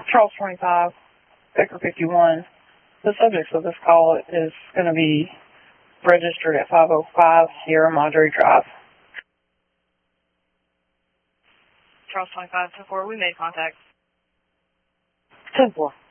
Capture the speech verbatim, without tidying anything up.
Charles twenty-five, Baker fifty-one. The subject of this call is going to be registered at five oh five Sierra Madre Drive. Charles twenty-five, ten four, we made contact. ten four.